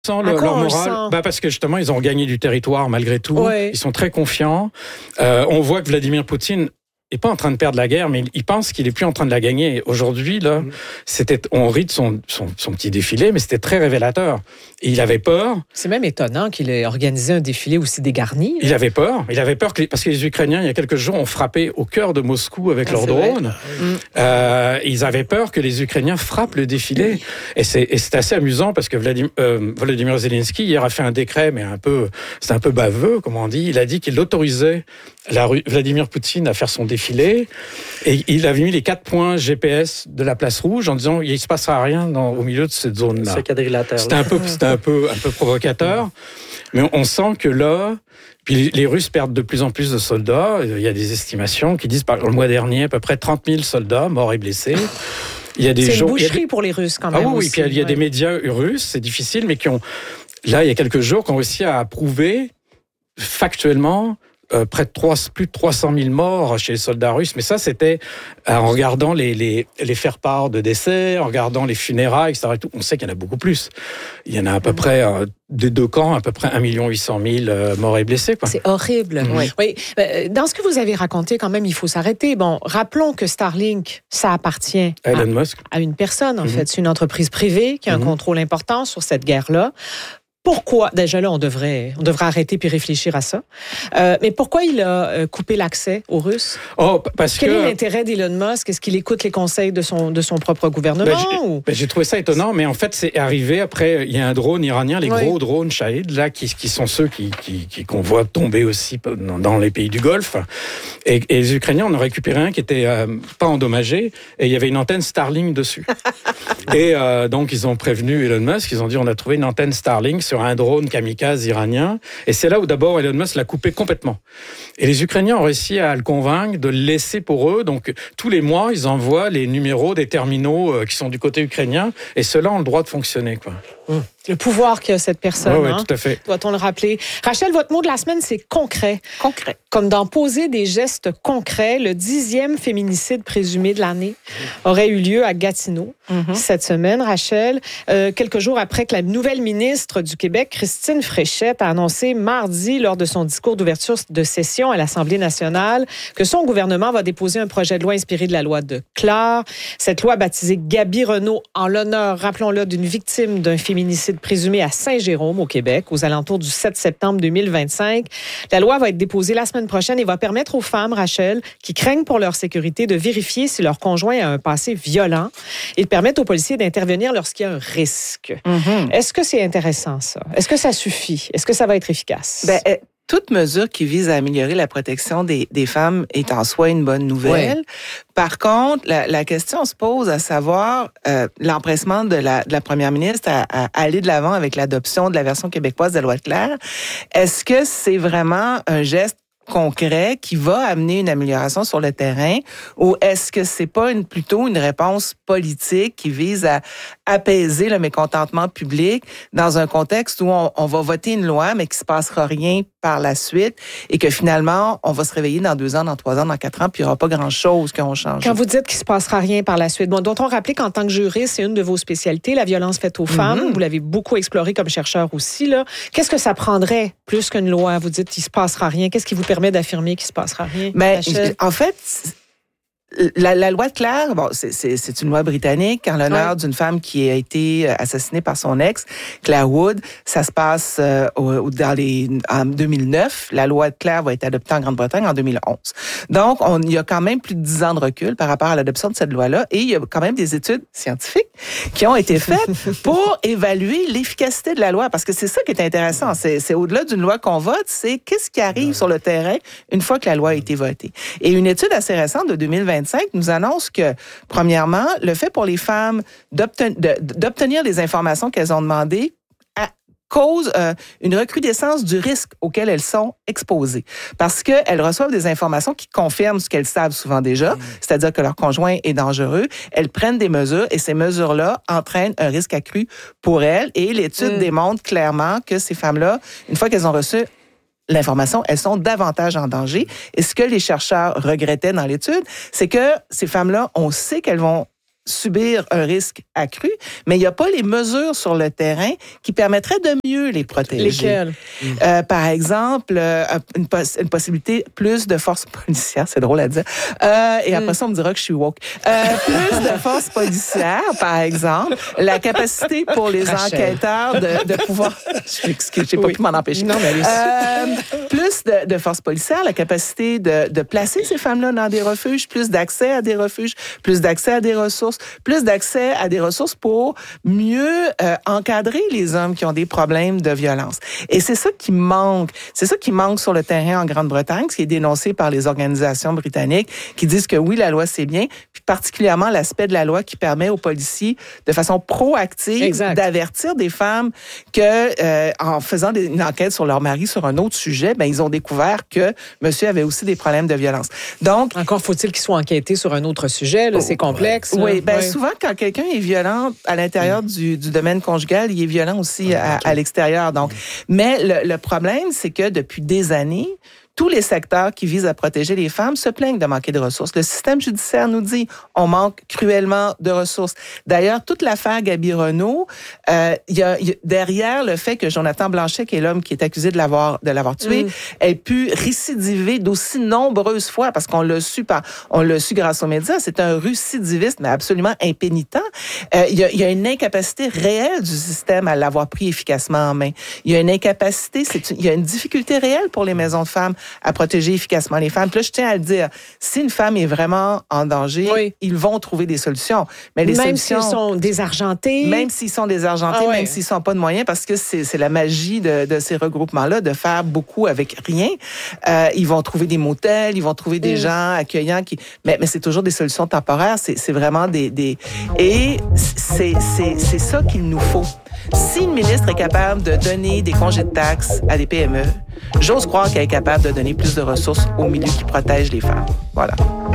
leur morale, parce que justement, ils ont gagné du territoire malgré tout. Ouais. Ils sont très confiants. On voit que Vladimir Poutine n'est pas en train de perdre la guerre, mais il pense qu'il est plus en train de la gagner. Et aujourd'hui, là, on rit de son petit défilé, mais c'était très révélateur. Et il avait peur. C'est même étonnant qu'il ait organisé un défilé aussi dégarni. Il avait peur. Parce que les Ukrainiens, il y a quelques jours, ont frappé au cœur de Moscou avec leurs drones. Ils avaient peur que les Ukrainiens frappent le défilé. Et c'est assez amusant parce que Volodymyr Zelensky, hier, a fait un décret, mais c'est un peu baveux, comme on dit. Il a dit qu'il autorisait Vladimir Poutine à faire son défilé. Et il avait mis les 4 points GPS de la place rouge en disant il ne se passera rien au milieu de cette zone-là. Ce quadrilatère. C'était un peu provocateur. Mais on sent que là, puis les Russes perdent de plus en plus de soldats. Il y a des estimations qui disent, le mois dernier, à peu près 30 000 soldats morts et blessés. C'est une boucherie pour les Russes, quand même. Oui, puis il y a des médias russes, c'est difficile, mais là, il y a quelques jours, qui ont réussi à prouver factuellement plus de 300 000 morts chez les soldats russes. Mais ça, c'était en regardant les faire-part de décès, en regardant les funérailles, etc. On sait qu'il y en a beaucoup plus. Il y en a à peu près, des deux camps, à peu près 1 800 000 morts et blessés. Quoi. C'est horrible. Oui. Dans ce que vous avez raconté, quand même, il faut s'arrêter. Bon, rappelons que Starlink, ça appartient Elon Musk. À une personne, en fait. C'est une entreprise privée qui a un contrôle important sur cette guerre-là. Pourquoi, déjà là, on devrait arrêter puis réfléchir à ça. Mais pourquoi il a coupé l'accès aux Russes? Quel est l'intérêt d'Elon Musk? Est-ce qu'il écoute les conseils de son propre gouvernement? J'ai trouvé ça étonnant, mais en fait, c'est arrivé après, il y a un drone iranien, les gros drones Shahid, là, qui sont ceux qu'on voit tomber aussi dans les pays du Golfe. Et les Ukrainiens en ont récupéré un qui était pas endommagé, et il y avait une antenne Starlink dessus. Et donc, ils ont prévenu Elon Musk, ils ont dit, on a trouvé une antenne Starlink sur un drone kamikaze iranien. Et c'est là où d'abord Elon Musk l'a coupé complètement. Et les Ukrainiens ont réussi à le convaincre de le laisser pour eux. Donc, tous les mois, ils envoient les numéros des terminaux qui sont du côté ukrainien. Et ceux-là ont le droit de fonctionner, quoi. Le pouvoir qu'a cette personne. Oui, tout à fait. Doit-on le rappeler? Rachel, votre mot de la semaine, c'est concret. Concret. Comme dans poser des gestes concrets, le 10e féminicide présumé de l'année aurait eu lieu à Gatineau cette semaine, Rachel. Quelques jours après que la nouvelle ministre du Québec, Christine Fréchette, a annoncé mardi, lors de son discours d'ouverture de session à l'Assemblée nationale, que son gouvernement va déposer un projet de loi inspiré de la loi de Clare. Cette loi baptisée Gaby Renault en l'honneur, rappelons-le, d'une victime d'un féminicide présumé à Saint-Jérôme, au Québec, aux alentours du 7 septembre 2025. La loi va être déposée la semaine prochaine et va permettre aux femmes, Rachel, qui craignent pour leur sécurité, de vérifier si leur conjoint a un passé violent et de permettre aux policiers d'intervenir lorsqu'il y a un risque. Est-ce que c'est intéressant, ça? Est-ce que ça suffit? Est-ce que ça va être efficace? Toute mesure qui vise à améliorer la protection des femmes est en soi une bonne nouvelle. Ouais. Par contre, la question se pose à savoir l'empressement de la première ministre à aller de l'avant avec l'adoption de la version québécoise de la loi de Clare. Est-ce que c'est vraiment un geste concret qui va amener une amélioration sur le terrain, ou est-ce que c'est pas plutôt une réponse politique qui vise à apaiser le mécontentement public dans un contexte où on va voter une loi mais qu'il se passera rien par la suite et que finalement on va se réveiller dans 2 ans, dans 3 ans, dans 4 ans puis il n'y aura pas grand-chose qui ont changé. Quand vous dites qu'il se passera rien par la suite, doit-on rappeler qu'en tant que juriste, c'est une de vos spécialités, la violence faite aux femmes. Vous l'avez beaucoup exploré comme chercheur aussi, là. Qu'est-ce que ça prendrait plus qu'une loi? Vous dites qu'il se passera rien. Qu'est-ce qui vous permet d'affirmer qu'il se passera rien? En fait, la loi de Clare, c'est une loi britannique en l'honneur d'une femme qui a été assassinée par son ex, Claire Wood. Ça se passe en 2009. La loi de Clare va être adoptée en Grande-Bretagne en 2011. Donc, il y a quand même plus de 10 ans de recul par rapport à l'adoption de cette loi-là. Et il y a quand même des études scientifiques qui ont été faites pour évaluer l'efficacité de la loi. Parce que c'est ça qui est intéressant. C'est au-delà d'une loi qu'on vote, c'est qu'est-ce qui arrive sur le terrain une fois que la loi a été votée. Et une étude assez récente de 2025 nous annonce que, premièrement, le fait pour les femmes d'obtenir les informations qu'elles ont demandées cause une recrudescence du risque auquel elles sont exposées. Parce qu'elles reçoivent des informations qui confirment ce qu'elles savent souvent déjà, c'est-à-dire que leur conjoint est dangereux. Elles prennent des mesures et ces mesures-là entraînent un risque accru pour elles. Et l'étude démontre clairement que ces femmes-là, une fois qu'elles ont reçu l'information, elles sont davantage en danger. Et ce que les chercheurs regrettaient dans l'étude, c'est que ces femmes-là, on sait qu'elles vont subir un risque accru, mais il n'y a pas les mesures sur le terrain qui permettraient de mieux les protéger. Lesquelles? Par exemple, une possibilité, plus de force policière, c'est drôle à dire, et après ça, on me dira que je suis woke. Plus de force policière, par exemple, la capacité pour les enquêteurs de pouvoir... Je m'excuse, je n'ai pas pu m'en empêcher. Non, mais plus de force policière, la capacité de placer ces femmes-là dans des refuges, plus d'accès à des refuges, plus d'accès à des ressources, plus d'accès à des ressources pour mieux encadrer les hommes qui ont des problèmes de violence. Et c'est ça qui manque. C'est ça qui manque sur le terrain en Grande-Bretagne, ce qui est dénoncé par les organisations britanniques qui disent que oui, la loi, c'est bien, puis particulièrement l'aspect de la loi qui permet aux policiers, de façon proactive, d'avertir des femmes que, en faisant une enquête sur leur mari sur un autre sujet, ben ils ont découvert que monsieur avait aussi des problèmes de violence. Donc, encore faut-il qu'il soit enquêté sur un autre sujet, là, c'est complexe. Oui, souvent, quand quelqu'un est violent à l'intérieur du domaine conjugal, il est violent aussi à l'extérieur. Donc, mais le problème, c'est que depuis des années, tous les secteurs qui visent à protéger les femmes se plaignent de manquer de ressources. Le système judiciaire nous dit on manque cruellement de ressources. D'ailleurs, toute l'affaire Gaby Renault, y a derrière le fait que Jonathan Blanchet, qui est l'homme qui est accusé de l'avoir tué, ait pu récidiver d'aussi nombreuses fois, parce qu'on l'a su grâce aux médias, c'est un récidiviste, mais absolument impénitent. Il y a une incapacité réelle du système à l'avoir pris efficacement en main. Il y a une incapacité, il y a une difficulté réelle pour les maisons de femmes à protéger efficacement les femmes. Puis là, je tiens à le dire, si une femme est vraiment en danger, ils vont trouver des solutions. Mais les solutions... Même s'ils sont désargentés. Même s'ils sont désargentés, même s'ils n'ont pas de moyens, parce que c'est la magie de ces regroupements-là, de faire beaucoup avec rien. Ils vont trouver des motels, ils vont trouver des gens accueillants. Mais c'est toujours des solutions temporaires. C'est vraiment Et c'est ça qu'il nous faut. Si une ministre est capable de donner des congés de taxes à des PME, j'ose croire qu'elle est capable de donner plus de ressources au milieu qui protège les femmes. Voilà.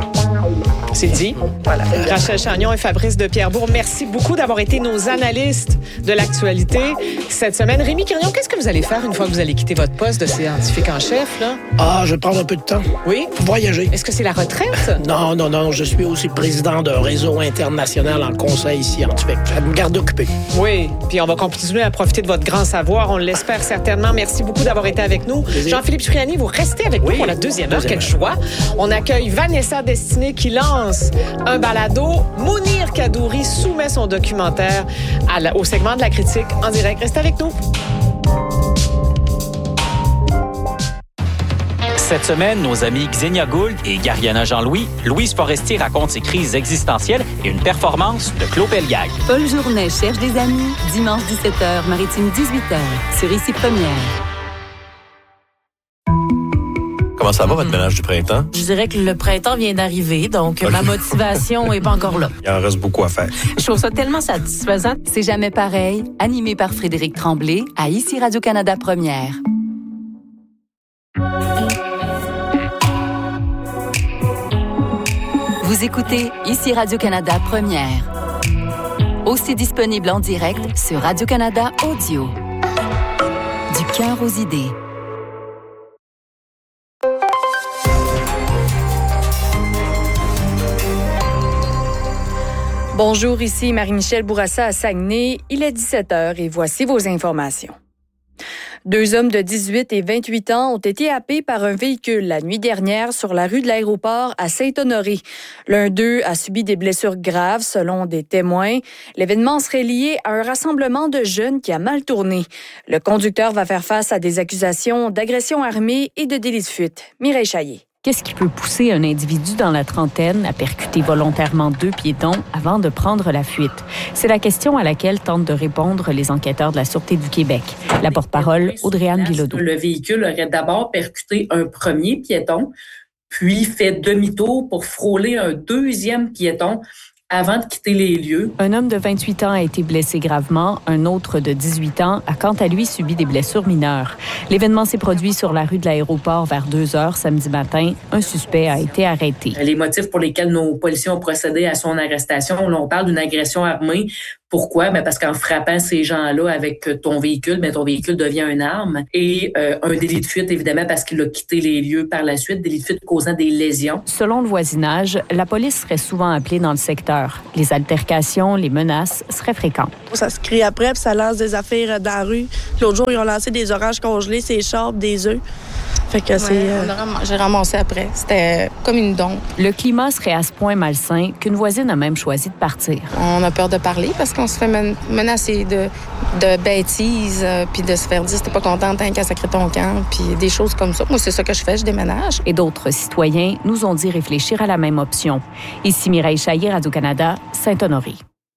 C'est dit. Voilà. Rachel Chagnon et Fabrice de Pierrebourg, merci beaucoup d'avoir été nos analystes de l'actualité cette semaine. Rémi Quirion, qu'est-ce que vous allez faire une fois que vous allez quitter votre poste de scientifique en chef, là? Je vais prendre un peu de temps. Oui? Pour voyager. Est-ce que c'est la retraite? Non. Je suis aussi président d'un réseau international en conseil scientifique. Ça me garde occupé. Oui. Puis on va continuer à profiter de votre grand savoir. On l'espère certainement. Merci beaucoup d'avoir été avec nous. Jean-Philippe Cipriani, vous restez avec nous pour la deuxième heure. Quel choix. On accueille Vanessa Destinée qui lance un balado. Mounir Kadouri soumet son documentaire au segment de la critique en direct. Restez avec nous. Cette semaine, nos amis Xenia Gould et Gariana Jean-Louis, Louise Forestier raconte ses crises existentielles et une performance de Claude Pelgag. Paul Journet cherche des amis, dimanche 17h, Maritime 18h, sur Ici Première. Comment ça va, votre ménage du printemps? Je dirais que le printemps vient d'arriver, donc ma motivation n'est pas encore là. Il en reste beaucoup à faire. Je trouve ça tellement satisfaisant. C'est jamais pareil, animé par Frédéric Tremblay, à Ici Radio-Canada Première. Vous écoutez Ici Radio-Canada Première. Aussi disponible en direct sur Radio-Canada Audio. Du cœur aux idées. Bonjour, ici Marie-Michel Bourassa à Saguenay. Il est 17h et voici vos informations. 2 hommes de 18 et 28 ans ont été happés par un véhicule la nuit dernière sur la rue de l'Aéroport à Saint-Honoré. L'un d'eux a subi des blessures graves selon des témoins. L'événement serait lié à un rassemblement de jeunes qui a mal tourné. Le conducteur va faire face à des accusations d'agression armée et de délit de fuite. Mireille Chaillé. Qu'est-ce qui peut pousser un individu dans la trentaine à percuter volontairement 2 piétons avant de prendre la fuite? C'est la question à laquelle tentent de répondre les enquêteurs de la Sûreté du Québec. La porte-parole, Audrey-Anne Bilodeau. Le véhicule aurait d'abord percuté un premier piéton, puis fait demi-tour pour frôler un deuxième piéton avant de quitter les lieux. Un homme de 28 ans a été blessé gravement. Un autre de 18 ans a quant à lui subi des blessures mineures. L'événement s'est produit sur la rue de l'Aéroport vers 2h samedi matin. Un suspect a été arrêté. Les motifs pour lesquels nos policiers ont procédé à son arrestation, là, on parle d'une agression armée Pourquoi? Parce qu'en frappant ces gens-là avec ton véhicule, ton véhicule devient une arme. Et un délit de fuite, évidemment, parce qu'il a quitté les lieux par la suite, délit de fuite causant des lésions. Selon le voisinage, la police serait souvent appelée dans le secteur. Les altercations, les menaces seraient fréquentes. Ça se crie après, puis ça lance des affaires dans la rue. L'autre jour, ils ont lancé des oranges congelées, des charbes, des œufs. Fait que j'ai ramassé après. C'était comme une dompe. Le climat serait à ce point malsain qu'une voisine a même choisi de partir. On a peur de parler parce qu'on se fait menacer de bêtises, puis de se faire dire « t'es pas contente, t'as qu'à sacrer ton camp », puis des choses comme ça. Moi, c'est ça que je fais, je déménage. Et d'autres citoyens nous ont dit réfléchir à la même option. Ici Mireille Chaillet, Radio-Canada, Saint-Honoré.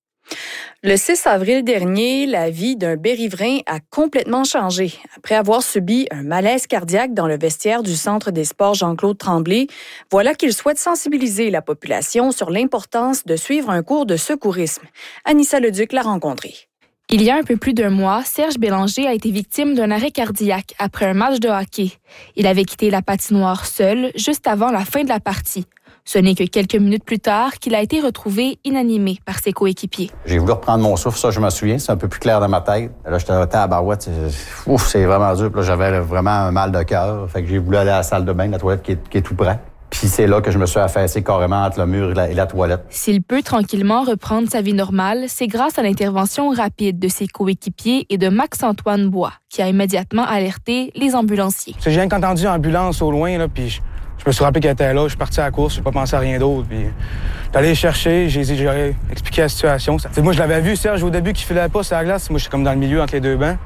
Le 6 avril dernier, la vie d'un Berrivrain a complètement changé. Après avoir subi un malaise cardiaque dans le vestiaire du Centre des sports Jean-Claude Tremblay, voilà qu'il souhaite sensibiliser la population sur l'importance de suivre un cours de secourisme. Anissa Leduc l'a rencontré. Il y a un peu plus d'un mois, Serge Bélanger a été victime d'un arrêt cardiaque après un match de hockey. Il avait quitté la patinoire seul juste avant la fin de la partie. Ce n'est que quelques minutes plus tard qu'il a été retrouvé inanimé par ses coéquipiers. J'ai voulu reprendre mon souffle, ça je me souviens, c'est un peu plus clair dans ma tête. Là, j'étais à la barouette, c'est vraiment dur. Puis là, j'avais vraiment un mal de cœur. Fait que j'ai voulu aller à la salle de bain, la toilette qui est tout près. Puis c'est là que je me suis affaissé carrément entre le mur et la toilette. S'il peut tranquillement reprendre sa vie normale, c'est grâce à l'intervention rapide de ses coéquipiers et de Max-Antoine Bois, qui a immédiatement alerté les ambulanciers. J'ai rien qu'entendu l'ambulance au loin, là, puis je me suis rappelé qu'elle était là, je suis parti à la course, j'ai pas pensé à rien d'autre. Puis j'allais chercher, j'ai expliqué la situation. Moi, je l'avais vu, Serge, au début, qui filait pas sur la glace. Moi, je suis comme dans le milieu entre les deux bancs.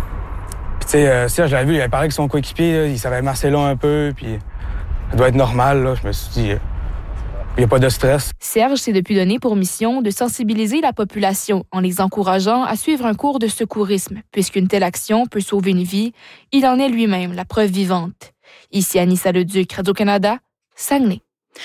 Puis tu sais, Serge, je l'avais vu, il avait parlé avec son coéquipier, là, il savait marcher là un peu, puis ça doit être normal, là. Je me suis dit, il n'y a pas de stress. Serge s'est depuis donné pour mission de sensibiliser la population en les encourageant à suivre un cours de secourisme, puisqu'une telle action peut sauver une vie. Il en est lui-même la preuve vivante. Ici Anissa Leduc, Radio-Canada, Saguenay.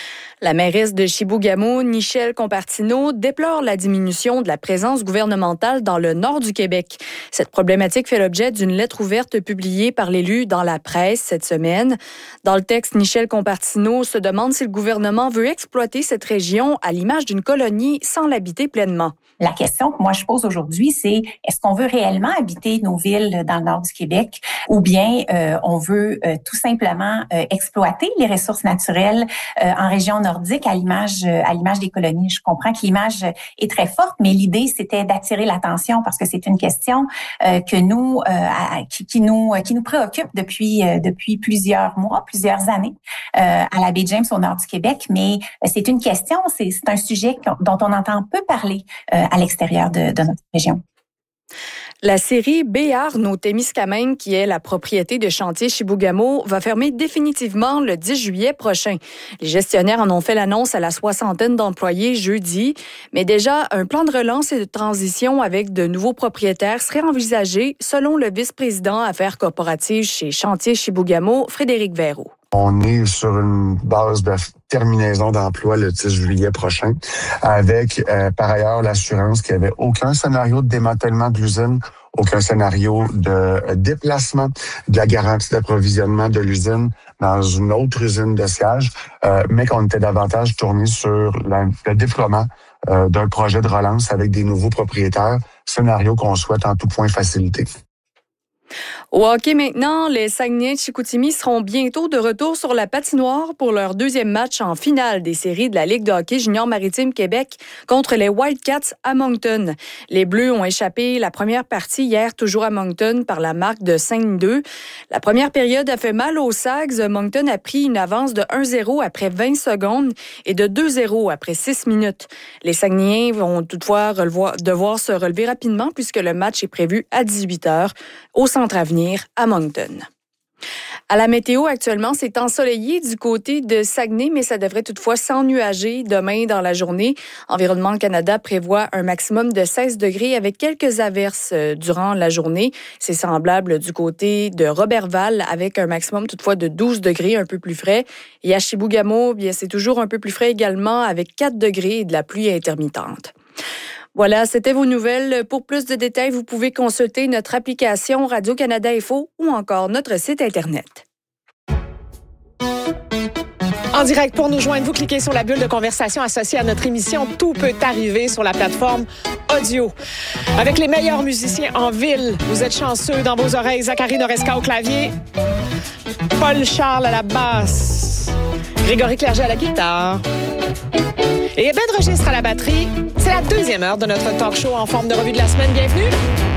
La mairesse de Chibougamau, Nichelle Compartino, déplore la diminution de la présence gouvernementale dans le nord du Québec. Cette problématique fait l'objet d'une lettre ouverte publiée par l'élu dans la presse cette semaine. Dans le texte, Nichelle Compartino se demande si le gouvernement veut exploiter cette région à l'image d'une colonie sans l'habiter pleinement. La question que moi je pose aujourd'hui, c'est est-ce qu'on veut réellement habiter nos villes dans le nord du Québec ou bien on veut tout simplement exploiter les ressources naturelles en région nordique à l'image des colonies. Je comprends que l'image est très forte, mais l'idée c'était d'attirer l'attention parce que c'est une question que nous qui nous préoccupe depuis plusieurs mois, plusieurs années à la baie James au nord du Québec, mais c'est une question, c'est un sujet dont on entend peu parler à l'extérieur de notre région. La série Béarn au Témiscamingue, qui est la propriété de Chantier Chibougamau, va fermer définitivement le 10 juillet prochain. Les gestionnaires en ont fait l'annonce à la 60aine d'employés jeudi, mais déjà un plan de relance et de transition avec de nouveaux propriétaires serait envisagé, selon le vice-président affaires corporatives chez Chantier Chibougamau, Frédéric Verreau. On est sur une base de terminaison d'emploi le 10 juillet prochain, avec par ailleurs l'assurance qu'il n'y avait aucun scénario de démantèlement de l'usine, aucun scénario de déplacement de la garantie d'approvisionnement de l'usine dans une autre usine de siège, mais qu'on était davantage tourné sur le déploiement d'un projet de relance avec des nouveaux propriétaires, scénario qu'on souhaite en tout point faciliter. Au hockey maintenant, les Saguenayens de Chicoutimi seront bientôt de retour sur la patinoire pour leur deuxième match en finale des séries de la Ligue de hockey junior maritime Québec contre les Wildcats à Moncton. Les Bleus ont échappé la première partie hier, toujours à Moncton, par la marque de 5-2. La première période a fait mal aux Sags. Moncton a pris une avance de 1-0 après 20 secondes et de 2-0 après 6 minutes. Les Saguenayens vont toutefois devoir se relever rapidement puisque le match est prévu à 18h au Centre Avenir à Moncton. À la météo, actuellement, c'est ensoleillé du côté de Saguenay, mais ça devrait toutefois s'ennuager demain dans la journée. Environnement Canada prévoit un maximum de 16 degrés avec quelques averses durant la journée. C'est semblable du côté de Robertval avec un maximum toutefois de 12 degrés, un peu plus frais. Et à Chibougamau, bien, c'est toujours un peu plus frais également avec 4 degrés et de la pluie intermittente. Voilà, c'était vos nouvelles. Pour plus de détails, vous pouvez consulter notre application Radio-Canada Info ou encore notre site Internet. En direct, pour nous joindre, vous cliquez sur la bulle de conversation associée à notre émission. Tout peut arriver sur la plateforme audio. Avec les meilleurs musiciens en ville, vous êtes chanceux dans vos oreilles. Zachary Noresca au clavier, Paul Charles à la basse, Grégory Clerget à la guitare et Ben Registre à la batterie. C'est la deuxième heure de notre talk show en forme de revue de la semaine. Bienvenue!